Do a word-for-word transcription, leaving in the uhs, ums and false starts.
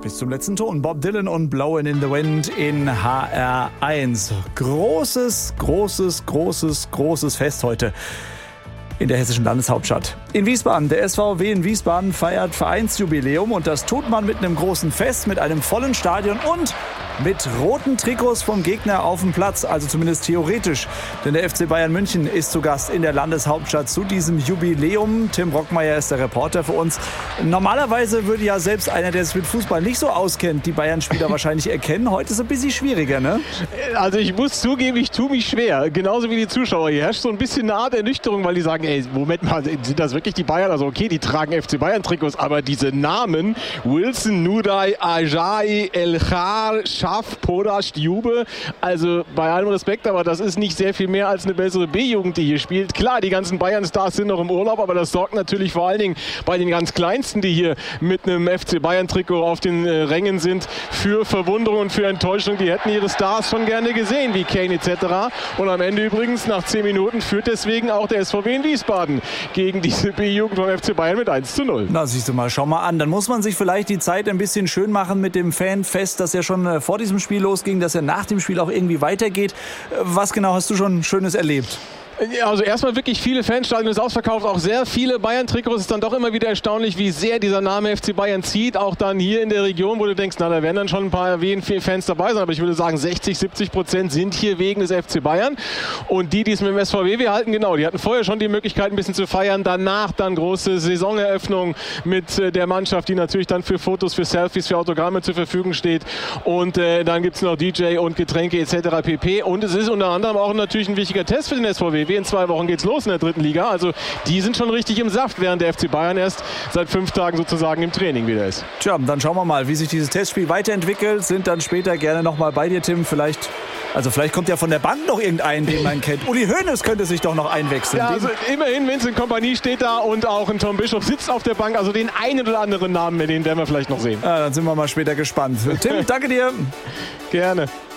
bis zum letzten Ton. Bob Dylan und Blowin' in the Wind in H R eins. Großes, großes, großes, großes Fest heute in der hessischen Landeshauptstadt. In Wiesbaden, der S V W in Wiesbaden feiert Vereinsjubiläum und das tut man mit einem großen Fest, mit einem vollen Stadion und mit roten Trikots vom Gegner auf dem Platz, also zumindest theoretisch. Denn der F C Bayern München ist zu Gast in der Landeshauptstadt zu diesem Jubiläum. Tim Brockmeier ist der Reporter für uns. Normalerweise würde ja selbst einer, der sich mit Fußball nicht so auskennt, die Bayern-Spieler wahrscheinlich erkennen. Heute ist es ein bisschen schwieriger, ne? Also ich muss zugeben, ich tue mich schwer. Genauso wie die Zuschauer. Hier herrscht so ein bisschen eine Art Ernüchterung, weil die sagen, ey, Moment mal, sind das wirklich die Bayern? Also okay, die tragen F C Bayern-Trikots, aber diese Namen, Wilson, Nuday, Ajay, Elchar, Schaff, Podasch, Jube, also bei allem Respekt, aber das ist nicht sehr viel mehr als eine bessere B-Jugend, die hier spielt. Klar, die ganzen Bayern-Stars sind noch im Urlaub, aber das sorgt natürlich vor allen Dingen bei den ganz Kleinsten, die hier mit einem F C Bayern-Trikot auf den äh, Rängen sind, für Verwunderung und für Enttäuschung. Die hätten ihre Stars schon gerne gesehen, wie Kane et cetera. Und am Ende übrigens, nach zehn Minuten, führt deswegen auch der S V W in Wiesbaden gegen diese B-Jugend vom F C Bayern mit eins zu null. Na, siehst du mal, schau mal an. Dann muss man sich vielleicht die Zeit ein bisschen schön machen mit dem Fanfest, das ja schon äh, vor diesem Spiel losging, dass ja nach dem Spiel auch irgendwie weitergeht. Was genau hast du schon Schönes erlebt? Also erstmal wirklich viele Fanstadien ist ausverkauft, auch sehr viele Bayern-Trikots. Es ist dann doch immer wieder erstaunlich, wie sehr dieser Name F C Bayern zieht. Auch dann hier in der Region, wo du denkst, na, da werden dann schon ein paar Fans dabei sein. Aber ich würde sagen, sechzig, siebzig Prozent sind hier wegen des F C Bayern. Und die, die es mit dem S V W halten, genau, die hatten vorher schon die Möglichkeit, ein bisschen zu feiern. Danach dann große Saisoneröffnung mit äh, der Mannschaft, die natürlich dann für Fotos, für Selfies, für Autogramme zur Verfügung steht. Und äh, dann gibt es noch D J und Getränke et cetera pp. Und es ist unter anderem auch natürlich ein wichtiger Test für den S V W. In zwei Wochen geht's los in der dritten Liga. Also die sind schon richtig im Saft, während der F C Bayern erst seit fünf Tagen sozusagen im Training wieder ist. Tja, dann schauen wir mal, wie sich dieses Testspiel weiterentwickelt. Sind dann später gerne noch mal bei dir, Tim. Vielleicht, also vielleicht kommt ja von der Bank noch irgendein, den man kennt. Uli Hoeneß könnte sich doch noch einwechseln. Ja, also immerhin, Vincent Kompanie steht da und auch ein Tom Bischof sitzt auf der Bank. Also den einen oder anderen Namen, den werden wir vielleicht noch sehen. Ja, dann sind wir mal später gespannt. Tim, danke dir. Gerne.